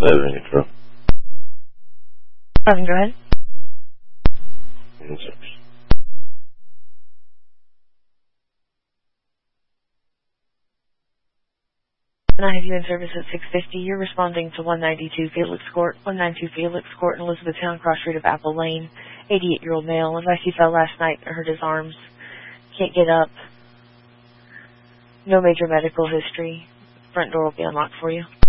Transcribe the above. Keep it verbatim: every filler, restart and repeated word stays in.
Living control. Pardon, go ahead. Answers. And I have you in service at six fifty. You're responding to one ninety-two Felix Court, one ninety-two Felix Court in Elizabethtown, cross street of Apple Lane. eighty-eight-year-old male. Advice he fell last night and hurt his arms. Can't get up. No major medical history. Front door will be unlocked for you.